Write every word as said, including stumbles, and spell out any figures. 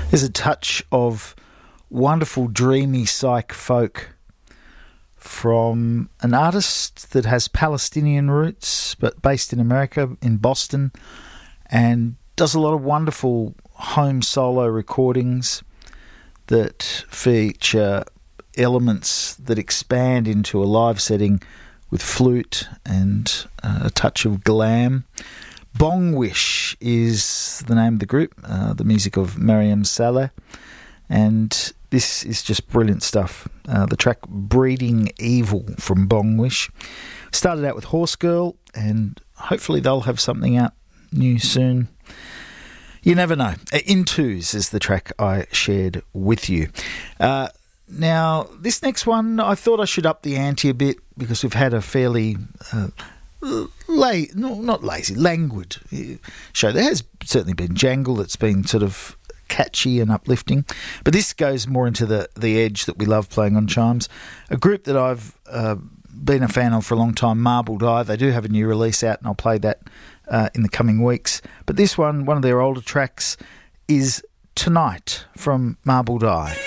There's a touch of wonderful, dreamy psych folk from an artist that has Palestinian roots but based in America, in Boston, and does a lot of wonderful home solo recordings that feature elements that expand into a live setting with flute and uh, a touch of glam. Bongwish is the name of the group, uh, the music of Mariam Saleh, and this is just brilliant stuff. Uh, the track Breeding Evil from Bongwish. Started out with Horse Girl, and hopefully they'll have something out new soon. You never know. In Twos is the track I shared with you. Uh, now, this next one, I thought I should up the ante a bit because we've had a fairly... Uh, La- no, not lazy, languid show. There has certainly been jangle that's been sort of catchy and uplifting, but this goes more into the, the edge that we love playing on Chimes. A group that I've uh, been a fan of for a long time, Marbled Eye. They do have a new release out, and I'll play that uh, in the coming weeks. But this one, one of their older tracks, is Tonight from Marbled Eye.